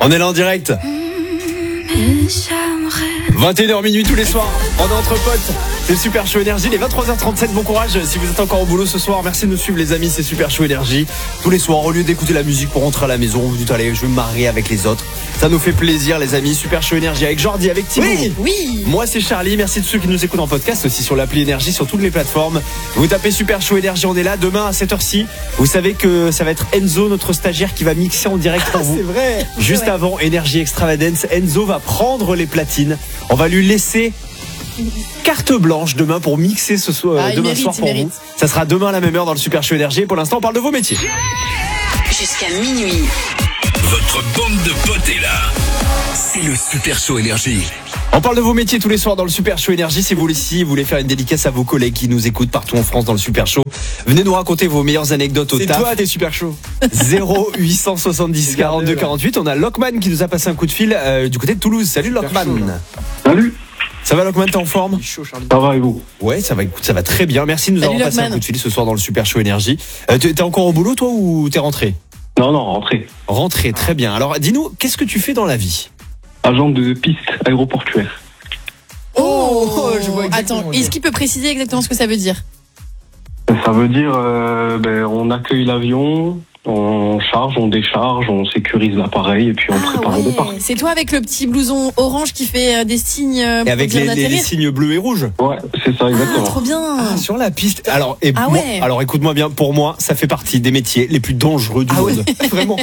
On est là en direct. 21h minuit tous les soirs, on est entre potes. C'est Super Show Énergie, les 23h37, bon courage si vous êtes encore au boulot ce soir. Merci de nous suivre les amis, c'est Super Show Énergie. Tous les soirs, au lieu d'écouter la musique pour rentrer à la maison, vous dites allez, je vais me marier avec les autres. Ça nous fait plaisir les amis, Super Show Énergie avec Jordi, avec Thibaut. Oui. Moi c'est Charlie, merci de ceux qui nous écoutent en podcast aussi sur l'appli Énergie, sur toutes les plateformes. Vous tapez Super Show Énergie, on est là demain à 7h ci. Vous savez que ça va être Enzo, notre stagiaire, qui va mixer en direct pour vous. C'est vrai. Juste avant Énergie Extravagance, Enzo va prendre les platines. On va lui laisser carte blanche demain pour mixer ce soir, demain soir pour vous. Ça sera demain à la même heure dans le Super Show Énergie. Pour l'instant, on parle de vos métiers. Jusqu'à minuit. Votre bande de potes est là. C'est le Super Show Énergie. On parle de vos métiers tous les soirs dans le Super Show Énergie. Si vous voulez faire une dédicace à vos collègues qui nous écoutent partout en France dans le Super Show, venez nous raconter vos meilleures anecdotes au taf. C'est toi, t'es super chaud. 0870 42 48. On a Lockman qui nous a passé un coup de fil du côté de Toulouse. Salut Lockman. Salut. Ça va Lockman, t'es en forme? Ça va et vous? Ouais, ça va, écoute, ça va très bien. Merci de nous avoir passé un coup de fil ce soir dans le Super Show Énergie. T'es encore au boulot toi ou t'es rentré? Non, rentré. Rentré, très bien. Alors dis-nous, qu'est-ce que tu fais dans la vie? Agent de piste aéroportuaire. Oh, je vois exactement. Attends, est-ce qu'il peut préciser exactement ce que ça veut dire? Ça veut dire on accueille l'avion, on charge, on décharge, on sécurise l'appareil et puis on prépare le départ. C'est toi avec le petit blouson orange qui fait des signes et avec les signes bleus et rouges. Ouais, c'est ça exactement. Trop bien. Sur la piste. Alors, alors écoute-moi bien, pour moi, ça fait partie des métiers les plus dangereux du monde. Vraiment.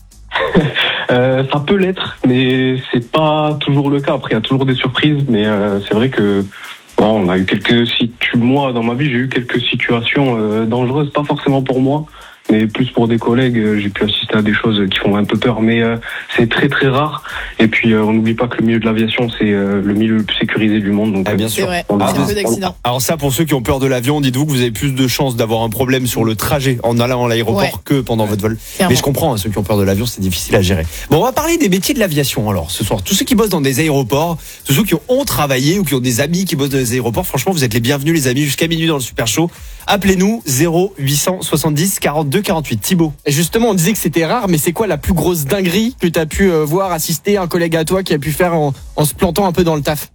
Ça peut l'être, mais c'est pas toujours le cas. Après, il y a toujours des surprises, mais c'est vrai que on a eu moi dans ma vie, j'ai eu quelques situations dangereuses, pas forcément pour moi, mais plus pour des collègues. J'ai pu assister à des choses qui font un peu peur, mais c'est très très rare. Et puis on n'oublie pas que le milieu de l'aviation, c'est le milieu le plus sécurisé du monde. Donc bien sûr. C'est vrai. Il y a un peu d'accidents. Alors ça, pour ceux qui ont peur de l'avion, dites-vous que vous avez plus de chances d'avoir un problème sur le trajet en allant à l'aéroport que pendant votre vol. Clairement. Mais je comprends, ceux qui ont peur de l'avion, c'est difficile à gérer. Bon, on va parler des métiers de l'aviation alors ce soir. Tous ceux qui bossent dans des aéroports, tous ceux qui ont travaillé ou qui ont des amis qui bossent dans des aéroports, franchement, vous êtes les bienvenus les amis jusqu'à minuit dans le Super Show. Appelez-nous 0870 42 48. Thibaut. Et justement, on disait que c'était rare, mais c'est quoi la plus grosse dinguerie que tu as pu voir, assister, un collègue à toi qui a pu faire en se plantant un peu dans le taf?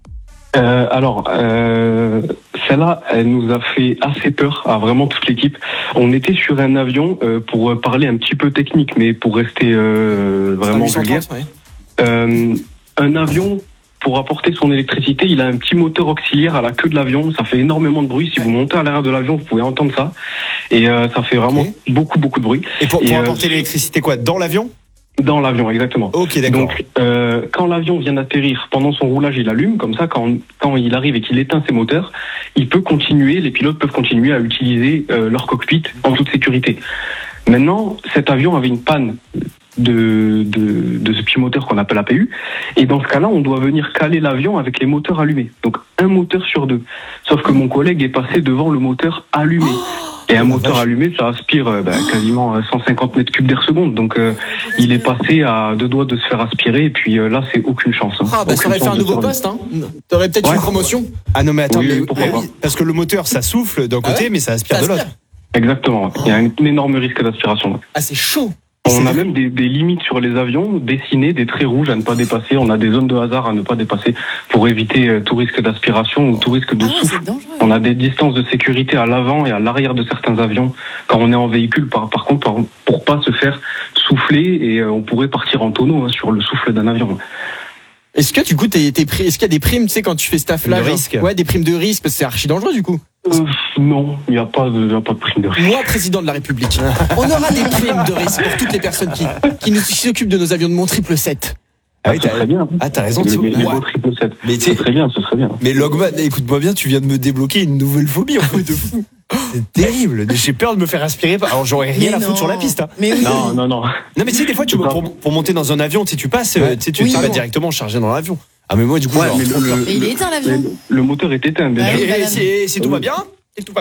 Celle-là, elle nous a fait assez peur à vraiment toute l'équipe. On était sur un avion pour parler un petit peu technique, mais pour rester vraiment vulgaire. Un avion, pour apporter son électricité, il a un petit moteur auxiliaire à la queue de l'avion. Ça fait énormément de bruit. Si vous montez à l'arrière de l'avion, vous pouvez entendre ça. Et ça fait vraiment beaucoup de bruit. Et pour apporter l'électricité quoi? Dans l'avion? Dans l'avion, exactement. Ok, d'accord. Donc, quand l'avion vient d'atterrir, pendant son roulage, il allume. Comme ça, quand il arrive et qu'il éteint ses moteurs, les pilotes peuvent continuer à utiliser leur cockpit en toute sécurité. Maintenant, cet avion avait une panne de ce petit moteur qu'on appelle APU. Et dans ce cas-là, on doit venir caler l'avion avec les moteurs allumés. Donc, un moteur sur deux. Sauf que mon collègue est passé devant le moteur allumé. Et un moteur allumé, ça aspire quasiment 150 mètres cubes d'air seconde. Donc, il est passé à 2 doigts de se faire aspirer. Et puis là, c'est aucune chance. Ça aurait fait un nouveau poste, hein. T'aurais peut-être une promotion. Ah non, mais attends, parce que le moteur, ça souffle d'un côté, mais ça aspire de l'autre. Exactement. Il y a un énorme risque d'aspiration. Ah, c'est chaud. On a même des limites sur les avions, dessinées, des traits rouges à ne pas dépasser. On a des zones de hasard à ne pas dépasser pour éviter tout risque d'aspiration ou tout risque de souffle. On a des distances de sécurité à l'avant et à l'arrière de certains avions quand on est en véhicule. Par contre, pour pas se faire souffler et on pourrait partir en tonneau sur le souffle d'un avion. Est-ce que du coup est-ce qu'il y a des primes, tu sais, quand tu fais ce taf-là, des primes de risque, parce que c'est archi dangereux du coup? Non, il n'y a pas de prime de risque. Moi, président de la République, on aura des primes de risque pour toutes les personnes qui s'occupent de nos avions de mon 777. Ah oui, très bien. Ah, t'as raison, les beaux 777. Mais ce serait bien. Mais Logman, écoute-moi bien, tu viens de me débloquer une nouvelle phobie, en fait, de fou. C'est terrible. J'ai peur de me faire aspirer. Alors, j'aurais rien à foutre sur la piste. Hein. Mais oui. Non. Non, mais tu sais, des fois, pour monter dans un avion, tu passes, tu vas directement charger dans l'avion. Ah, mais moi, du coup, il est éteint l'avion. Le moteur est éteint, bien sûr. Si tout va bien,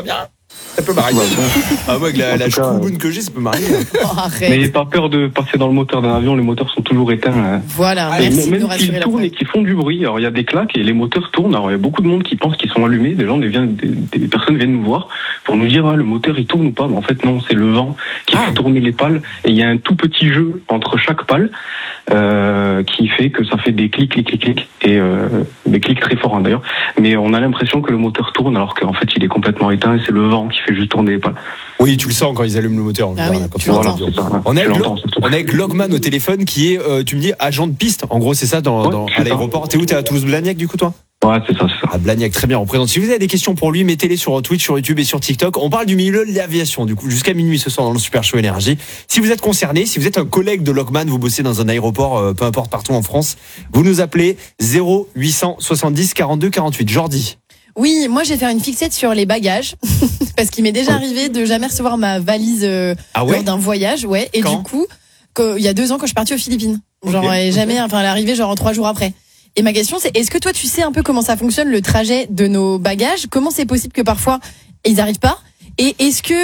Ça peut m'arriver. Moi, avec la cas, que j'ai, ça peut m'arriver. Arrête. N'ayez pas peur de passer dans le moteur d'un avion, les moteurs sont toujours éteints. Voilà, Et merci de nous même rassurer s'ils la tournent preuve. et qu'ils font du bruit, alors il y a des claques et les moteurs tournent. Alors il y a beaucoup de monde qui pense qu'ils sont allumés. Des personnes viennent nous voir pour nous dire le moteur il tourne ou pas. Mais en fait non, c'est le vent qui fait tourner les pales. Et il y a un tout petit jeu entre chaque pale qui fait que ça fait des clics et des clics très forts d'ailleurs. Mais on a l'impression que le moteur tourne alors qu'en fait il est complètement éteint et c'est le vent qui fait juste tourner les pales. Oui, tu le sens quand ils allument le moteur. Ah oui, tu l'entends. On est avec Logman au téléphone qui est, tu me dis, agent de piste. En gros, c'est ça à l'aéroport. T'es où? T'es à Toulouse-Blagnac du coup, toi? Ouais, c'est ça. À Blagnac, très bien, on présente. Si vous avez des questions pour lui, mettez-les sur Twitch, sur YouTube et sur TikTok. On parle du milieu de l'aviation, du coup, jusqu'à minuit ce soir dans le Super Show Énergie. Si vous êtes concerné, si vous êtes un collègue de Logman, vous bossez dans un aéroport, peu importe partout en France, vous nous appelez 0870 42 48. Jordi. Oui, moi je vais faire une fixette sur les bagages parce qu'il m'est déjà arrivé de jamais recevoir ma valise lors d'un voyage, et du coup, il y a 2 ans quand je suis partie aux Philippines, et jamais, elle est arrivée 3 jours après. Et ma question c'est, est-ce que toi tu sais un peu comment ça fonctionne le trajet de nos bagages? Comment c'est possible que parfois ils n'arrivent pas? Et est-ce que